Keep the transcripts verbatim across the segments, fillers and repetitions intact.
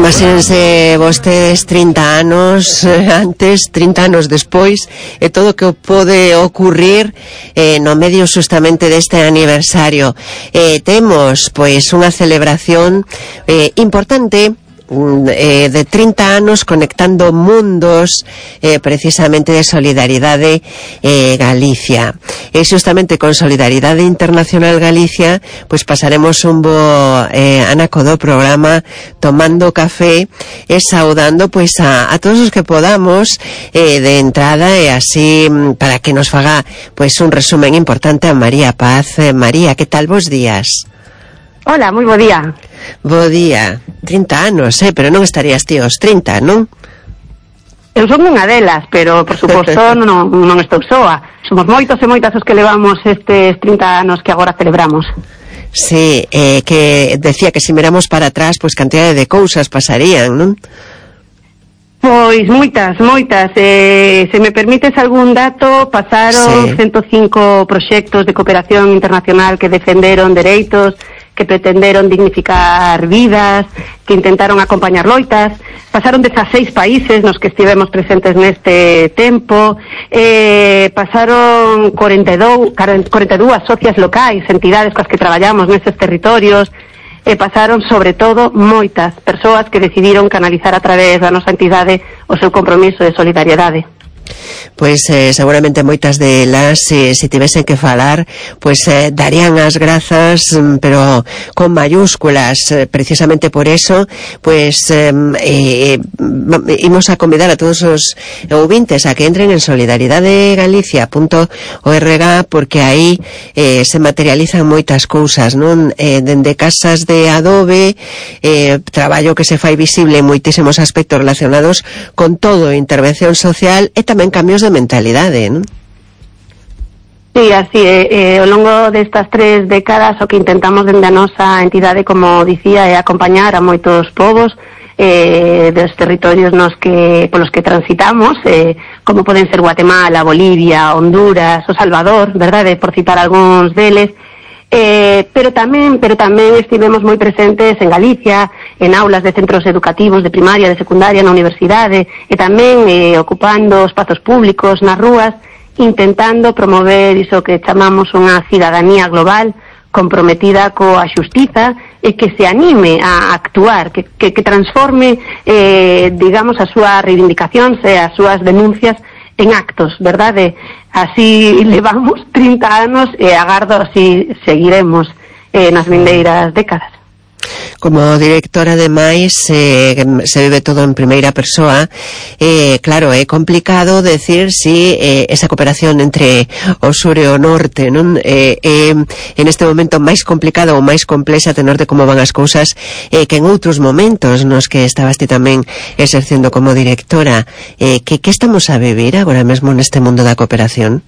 Imagínense vostedes trinta anos antes, trinta anos despois, e todo o que pode ocurrir eh, no medio justamente deste aniversario. Eh, temos, pois, unha celebración eh, importante Eh, de trinta anos conectando mundos eh, precisamente de Solidaridade eh, Galicia, e justamente con Solidaridade Internacional Galicia pois pasaremos un bo eh, anaco do programa tomando café e saudando pois a, a todos os que podamos eh, de entrada, e así para que nos faga pois un resumen importante a María Paz. eh, María, que tal vos días? Hola, moi bo día. Bo día. trinta anos, eh, pero non estarías ti aos trinta, non? Eu son unha delas, pero, por suposto, non, non estou soa. Somos moitos e moitas os que levamos estes trinta anos que agora celebramos. Sí, eh, que decía que se miramos para atrás, pois cantidade de cousas pasarían, non? Pois moitas, moitas. Eh, se me permites algún dato, pasaron sí. ciento cinco proxectos de cooperación internacional que defenderon dereitos, que pretenderon dignificar vidas, que intentaron acompañar loitas. Pasaron dezaseis países nos que estivemos presentes neste tempo. Eh, pasaron cuarenta e dúas socias locais, entidades coas que traballamos neses territorios. E pasaron, sobre todo, moitas persoas que decidiron canalizar a través da nosa entidade o seu compromiso de solidariedade. Pois eh, seguramente moitas delas se, se tivesen que falar pois eh, darían as grazas, pero con mayúsculas. eh, precisamente por eso pois eh, eh, imos a convidar a todos os ouvintes a que entren en solidaridade galicia punto org, porque aí eh, se materializan moitas cousas, non? Eh, dende casas de adobe, eh, traballo que se fai visible en moitísimos aspectos relacionados con todo, intervención social e tamén cambios de mentalidade, non? Sí, así é. Eh, ao longo destas tres décadas o que intentamos dende a nosa entidade, como dicía, é acompañar a moitos povos eh, dos territorios nos que polos que transitamos, eh, como poden ser Guatemala, Bolivia, Honduras, o Salvador, verdade, por citar algúns deles. Eh, pero tamén pero tamén estivemos moi presentes en Galicia, en aulas de centros educativos de primaria, de secundaria, na universidade, e tamén eh, ocupando espazos públicos nas rúas, intentando promover iso que chamamos unha cidadanía global comprometida coa xustiza e que se anime a actuar, que, que, que transforme eh, digamos as súas reivindicacións e as súas denuncias en actos, verdade? Así levamos trinta anos e agardo así seguiremos eh, nas vindeiras décadas. Como directora, ademais, eh, se vive todo en primeira persoa. Eh, claro, é complicado decir si eh, esa cooperación entre o sur e o norte, non? Eh, eh, en este momento máis complicado ou máis complexa, a tenor de como van as cousas, eh, que en outros momentos nos que estabas ti tamén exercendo como directora. Eh, que, que estamos a vivir agora mesmo neste mundo da cooperación?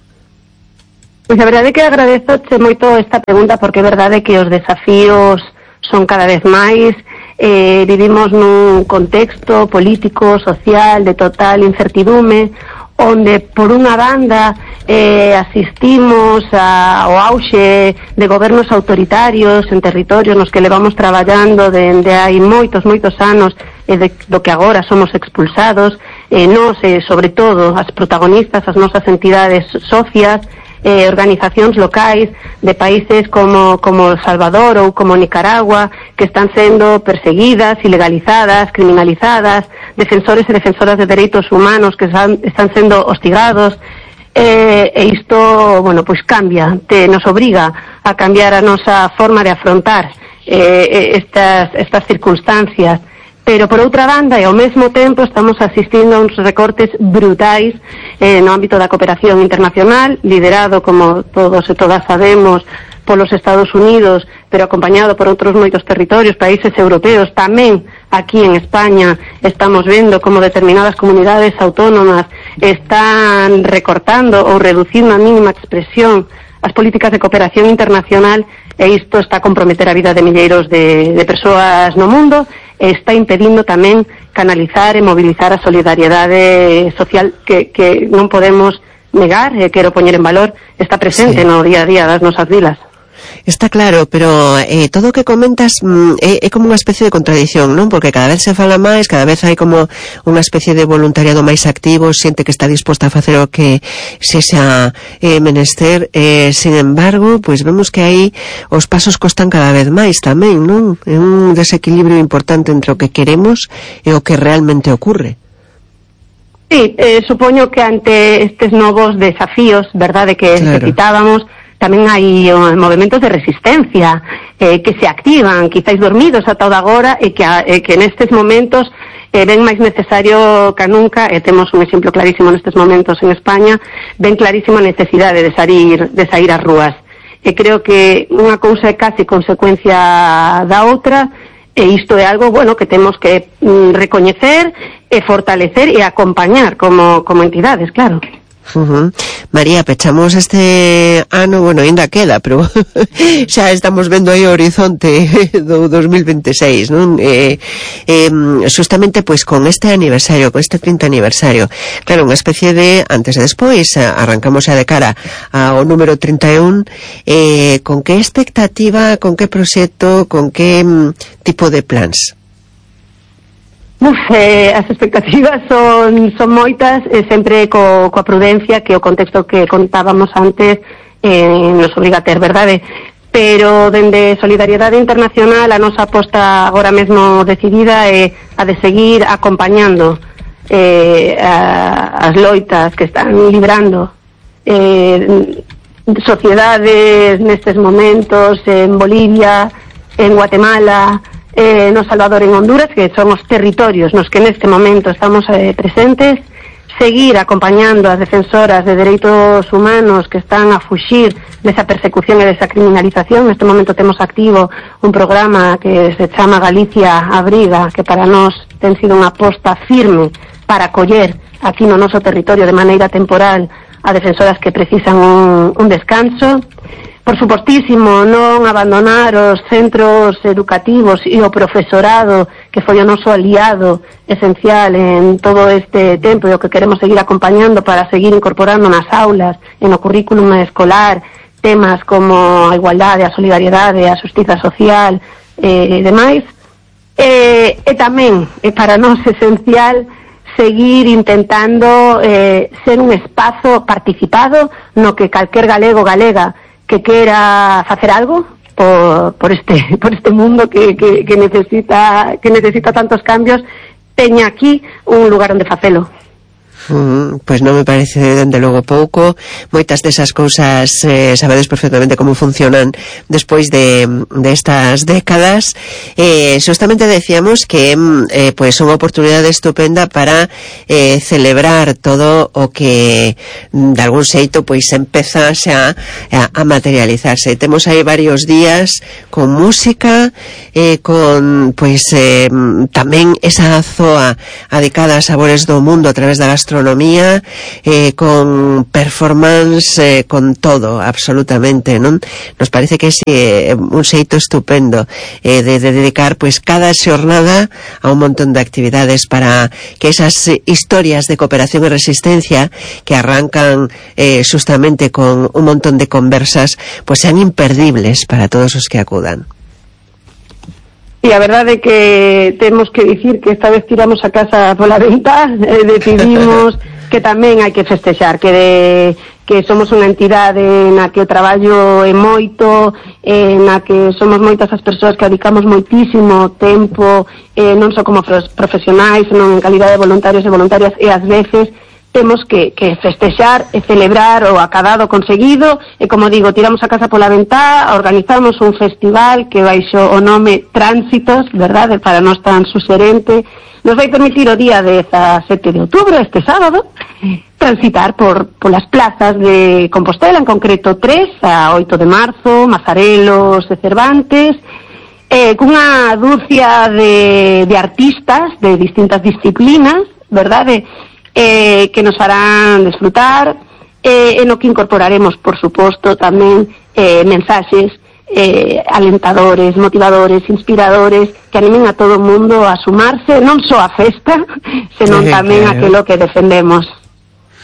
Pois a verdade é que agradezoche moito esta pregunta, porque é verdade que os desafíos son cada vez máis. Eh, vivimos nun contexto político, social, de total incertidume, onde por unha banda eh, asistimos a, ao auxe de gobernos autoritarios en territorios nos que levamos traballando dende hai moitos, moitos anos, e de, do que agora somos expulsados, eh, nos, eh, sobre todo, as protagonistas, as nosas entidades socias, Eh, organizacións locais de países como, como El Salvador ou como Nicaragua, que están sendo perseguidas, ilegalizadas, criminalizadas, defensores e defensoras de dereitos humanos que están, están sendo hostigados, eh, e isto, bueno, pois cambia, te, nos obriga a cambiar a nosa forma de afrontar eh, estas, estas circunstancias. Pero, por outra banda, e ao mesmo tempo, estamos asistindo a uns recortes brutais eh, no ámbito da cooperación internacional, liderado, como todos e todas sabemos, polos Estados Unidos, pero acompañado por outros moitos territorios, países europeos. Tamén aquí en España estamos vendo como determinadas comunidades autónomas están recortando ou reducindo a mínima expresión as políticas de cooperación internacional, e isto está a comprometer a vida de milleiros de, de persoas no mundo, e está impedindo tamén canalizar e mobilizar a solidariedade social que, que non podemos negar, e quero poñer en valor, está presente sí. no día a día das nosas vilas. Está claro, pero eh, todo o que comentas mm, é, é como unha especie de contradición, non? Porque cada vez se fala máis, cada vez hai como unha especie de voluntariado máis activo, xente que está disposta a facer o que se xa eh, menester, eh, sin embargo, pois vemos que aí os pasos costan cada vez máis tamén, non? É un desequilibrio importante entre o que queremos e o que realmente ocurre. Sí, eh, supoño que ante estes novos desafíos, verdade, que claro. necesitábamos, tamén hai uh, movimentos de resistencia eh, que se activan, quizáis dormidos ata o de agora, e que, a, eh, que nestes momentos eh, ven máis necesario que nunca, e temos un exemplo clarísimo nestes momentos en España, ven clarísima necesidade de sair, de sair ás rúas. E creo que unha cousa é casi consecuencia da outra, e isto é algo, bueno, que temos que mm, recoñecer e fortalecer e acompañar como, como entidades, claro. Uh-huh. María, pechamos este ano, bueno, ainda queda, pero xa estamos vendo aí o horizonte do dos mil veintiséis, non? Eh, eh, justamente, pois, con este aniversario, con este trinta aniversario, claro, unha especie de antes e despois, arrancamos xa de cara ao número trinta e un, eh, con que expectativa, con que proxecto, con que mm, tipo de plans? Uf, eh, as expectativas son, son moitas, eh, sempre co, coa prudencia que o contexto que contábamos antes eh, nos obriga a ter, verdade? Pero dende Solidariedade Internacional a nosa aposta agora mesmo decidida é a de seguir acompañando eh, a, as loitas que están librando eh, sociedades nestes momentos en Bolivia, en Guatemala, Eh, no Salvador, en Honduras, que son os territorios nos que neste momento estamos eh, presentes, seguir acompañando as defensoras de dereitos humanos que están a fuxir desa persecución e desa criminalización. Neste momento temos activo un programa que se chama Galicia Abriga, que para nós ten sido unha aposta firme para acoller aquí no noso territorio de maneira temporal a defensoras que precisan un, un descanso. Por supostísimo, non abandonar os centros educativos e o profesorado, que foi o noso aliado esencial en todo este tempo e o que queremos seguir acompañando para seguir incorporando nas aulas, en o currículum escolar, temas como a igualdade, a solidariedade, a xustiza social e demais. E, e tamén, é para nós esencial, seguir intentando eh, ser un espazo participado no que calquer galego galega que quera facer algo por, por este por este mundo que, que, que necesita que necesita tantos cambios, teña aquí un lugar onde facelo. Mm, pois non me parece dende logo pouco. Moitas desas cousas eh, sabedes perfectamente como funcionan despois de, de estas décadas. Eh, justamente decíamos que eh, pois unha oportunidade estupenda para eh, celebrar todo o que de algún xeito pois empeza xa a, a materializarse. Temos aí varios días con música, eh, con pois eh, tamén esa zoa adicada a sabores do mundo a través da gastronomía, eh, con performance, eh, con todo, absolutamente, non? Nos parece que é eh, un xeito estupendo eh, de, de dedicar pois cada xornada a un montón de actividades para que esas eh, historias de cooperación e resistencia que arrancan eh, justamente con un montón de conversas, pois sean imperdibles para todos os que acudan. E a verdade é que temos que dicir que esta vez tiramos a casa pola venta, eh, decidimos que tamén hai que festexar, que de, que somos unha entidade na que o traballo é moito, eh, na que somos moitas as persoas que dedicamos moitísimo tempo, eh, non só como profesionais, senón en calidade de voluntarios e voluntarias, e ás veces temos que, que festexar e celebrar o acabado conseguido, e como digo, tiramos a casa pola ventá, organizamos un festival que baixo o nome Tránsitos, verdade, para nós tan suxerente, nos vai permitir o día dezasete de outubro, este sábado, transitar por polas plazas de Compostela, en concreto tres, a oito de marzo, Mazarelos e Cervantes, eh, cunha dúcia de, de artistas de distintas disciplinas, verdade, Eh, que nos farán desfrutar, eh, en o que incorporaremos, por suposto, tamén eh, mensaxes eh, alentadores, motivadores, inspiradores, que animen a todo o mundo a sumarse, non só a festa, senón tamén aquilo que defendemos.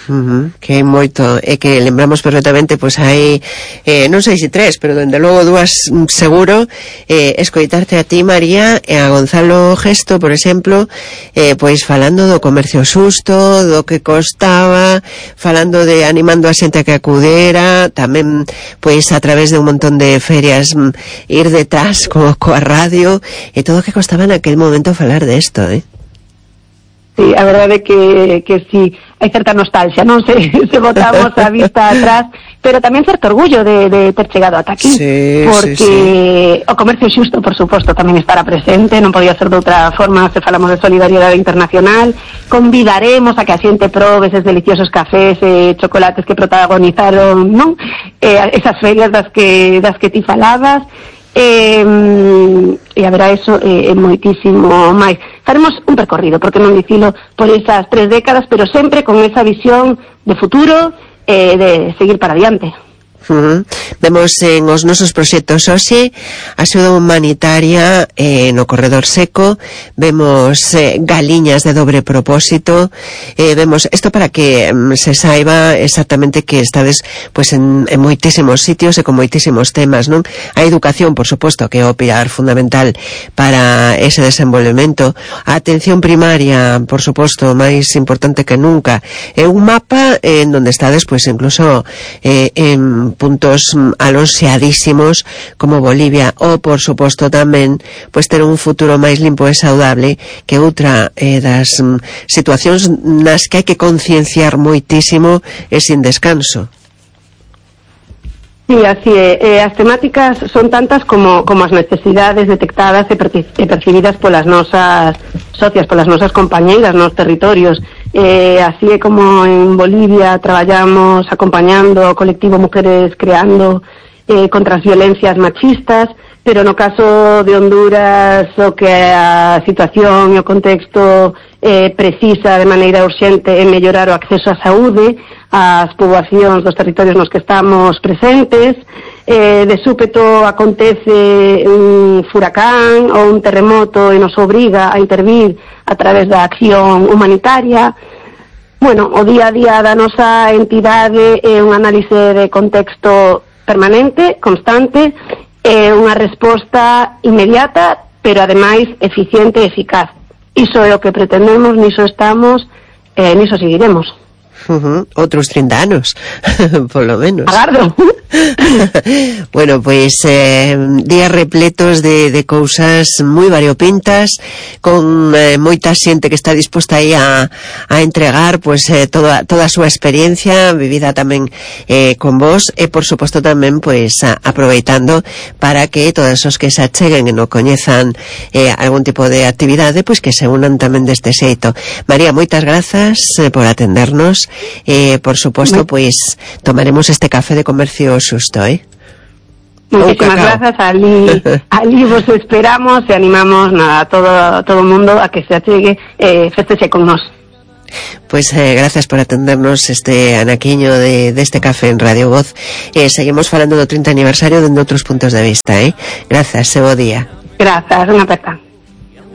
Uh-huh, que hai moito, e que lembramos perfectamente, pois hai eh, non sei se tres, pero dende logo dúas seguro, eh, escoitarte a ti, María, e a Gonzalo Gesto, por exemplo, eh, pois falando do comercio xusto, do que costaba, falando de animando a xente a que acudera, tamén pois a través de un montón de ferias ir detrás co, coa radio, e todo o que costaba en aquel momento falar desto, eh? Sí, a verdade é que, que sí, hai certa nostalgia, non sei se botamos a vista atrás, pero tamén certo orgullo de, de ter chegado ata aquí, sí, porque sí, sí. O comercio xusto, por suposto, tamén estará presente, non podía ser de outra forma se falamos de solidariedade internacional. Convidaremos a que a xente probe eses deliciosos cafés e chocolates que protagonizaron, non? Eh, esas ferias das que, das que ti falabas. E, e haberá eso é, é moitísimo máis. Faremos un percorrido, porque non dicilo, por esas tres décadas, pero sempre con esa visión de futuro e de seguir para adiante. Uh-huh. Vemos en os nosos proxectos hoxe axuda humanitaria eh, no corredor seco, vemos eh, galiñas de dobre propósito, eh, vemos isto para que um, se saiba exactamente que estades pues, en, en moitísimos sitios e con moitísimos temas, non? A educación, por suposto, que é o pilar fundamental para ese desenvolvemento, a atención primaria, por suposto, máis importante que nunca, é un mapa en donde estades, pues, incluso eh, en puntos alonseadísimos como Bolivia, ou por suposto tamén pois ter un futuro máis limpo e saudable, que outra eh, das um, situacións nas que hai que concienciar moitísimo e sin descanso. Sí, así é. Eh, as temáticas son tantas como, como as necesidades detectadas e, perci e percibidas polas nosas socias, polas nosas compañeiras nos territorios. Eh, así é como en Bolivia traballamos acompañando o colectivo Mujeres Creando eh, contra as violencias machistas, pero no caso de Honduras o que a situación e o contexto eh, precisa de maneira urxente é mellorar o acceso á saúde ás poboacións dos territorios nos que estamos presentes. Eh, de súpeto acontece un furacán ou un terremoto e nos obriga a intervir a través da acción humanitaria. Bueno, o día a día da nosa entidade é un análise de contexto permanente, constante, é unha resposta inmediata, pero ademais eficiente e eficaz. Iso é o que pretendemos, niso estamos, e niso seguiremos. Uh-huh. Outros trinta anos, polo menos. Agardo. Bueno, pois eh, días repletos de, de cousas moi variopintas, con eh, moita xente que está disposta aí a, a entregar pois eh, toda, toda a súa experiencia vivida tamén eh, con vos, e por suposto tamén pois a, aproveitando para que todos os que se acheguen e non coñezan eh, algún tipo de actividade, pois que se unan tamén deste xeito. María, moitas grazas eh, por atendernos. Eh, por suposto, pois tomaremos este café de comercio xusto, eh? Muchísimas grazas, ali, ali vos esperamos e animamos a todo todo o mundo a que se achegue e eh, festeche con nós. Pois eh, gracias por atendernos este anaquiño de deste café en Radio Voz. Eh, seguimos falando do trinta aniversario dende outros puntos de vista, eh? Grazas, e bo día. Grazas, unha aperta.